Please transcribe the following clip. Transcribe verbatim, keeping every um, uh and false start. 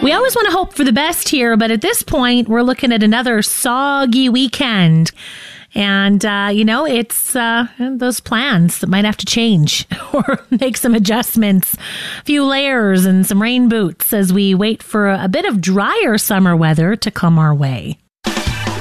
We always want to hope for the best here, but at this point, we're looking at another soggy weekend. And, uh, you know, it's uh, those plans that might have to change or make some adjustments, a few layers and some rain boots as we wait for a bit of drier summer weather to come our way.